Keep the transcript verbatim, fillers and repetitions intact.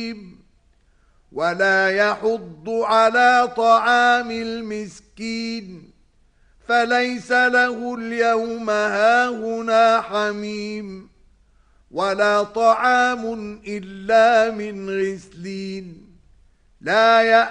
ولا يحض على طعام المسكين فليس له اليوم هاهنا حميم ولا طعام إلا من غسلين لا يأكل